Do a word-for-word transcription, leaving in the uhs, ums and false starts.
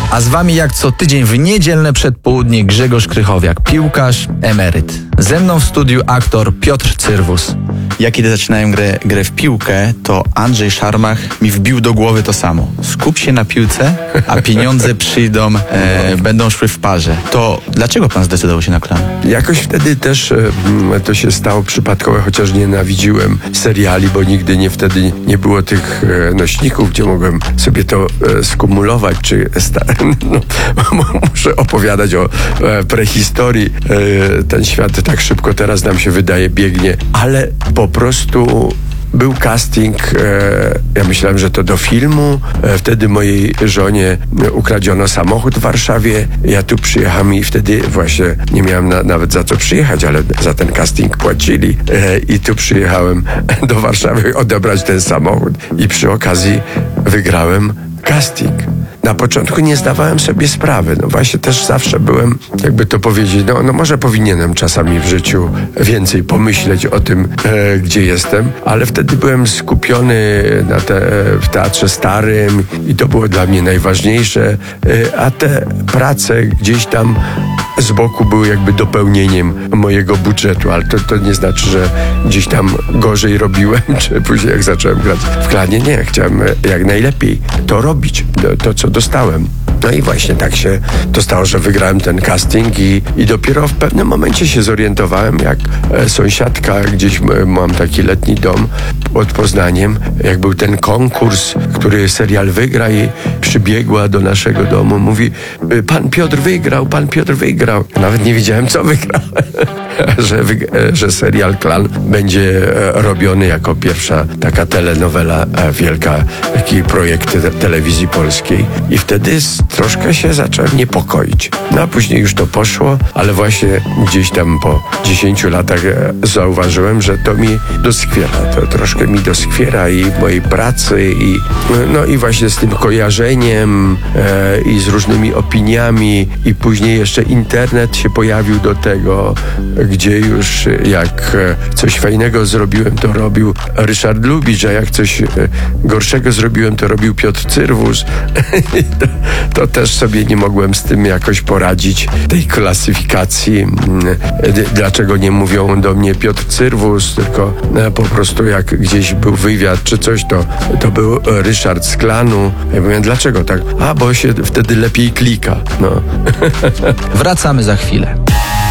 A z wami jak co tydzień w niedzielne przedpołudnie Grzegorz Krychowiak, piłkarz, emeryt. Ze mną w studiu aktor Piotr Cyrwus. Ja kiedy zaczynałem grę, grę w piłkę, to Andrzej Szarmach mi wbił do głowy to samo. Skup się na piłce, a pieniądze przyjdą, e, będą szły w parze. To dlaczego pan zdecydował się na klan? Jakoś wtedy też e, to się stało przypadkowo, chociaż nienawidziłem seriali, bo nigdy nie wtedy nie było tych e, nośników, gdzie mogłem sobie to e, skumulować, czy sta- no, muszę opowiadać o e, prehistorii. E, ten świat tak szybko teraz nam się wydaje biegnie, ale po prostu był casting, e, ja myślałem, że to do filmu. E, wtedy mojej żonie ukradziono samochód w Warszawie. Ja tu przyjechałem i wtedy właśnie nie miałem na, nawet za co przyjechać, ale za ten casting płacili. E, I tu przyjechałem do Warszawy odebrać ten samochód i przy okazji wygrałem casting. Na początku nie zdawałem sobie sprawy. No właśnie też zawsze byłem, jakby to powiedzieć, no, no może powinienem czasami w życiu więcej pomyśleć o tym, e, gdzie jestem, ale wtedy byłem skupiony na te, w Teatrze Starym i to było dla mnie najważniejsze, e, a te prace gdzieś tam z boku były jakby dopełnieniem mojego budżetu, ale to, to nie znaczy, że gdzieś tam gorzej robiłem, czy później jak zacząłem grać w klanie, nie, chciałem jak najlepiej to robić, to, to co dostałem. No i właśnie tak się to stało, że wygrałem ten casting i, i dopiero w pewnym momencie się zorientowałem, jak e, sąsiadka, gdzieś m, mam taki letni dom pod Poznaniem, jak był ten konkurs, który serial wygra i przybiegła do naszego domu, mówi, pan Piotr wygrał, pan Piotr wygrał. Nawet nie wiedziałem, co wygrałem, że, wyg- że serial Klan będzie e, robiony jako pierwsza taka telenowela e, wielka, taki projekt te- telewizji polskiej i wtedy troszkę się zacząłem niepokoić. No a później już to poszło, ale właśnie gdzieś tam po dziesięciu latach zauważyłem, że to mi doskwiera. To troszkę mi doskwiera i w mojej pracy i no i właśnie z tym kojarzeniem e, i z różnymi opiniami i później jeszcze internet się pojawił do tego, gdzie już jak coś fajnego zrobiłem, to robił Ryszard Lubicz, a jak coś gorszego zrobiłem, to robił Piotr Cyrwus. to, to też sobie nie mogłem z tym jakoś poradzić, tej klasyfikacji. Dlaczego nie mówią do mnie Piotr Cyrwus, tylko po prostu jak gdzieś był wywiad czy coś, to, to był Ryszard z Klanu. Ja mówię, dlaczego tak? A, bo się wtedy lepiej klika. No. Wracamy za chwilę.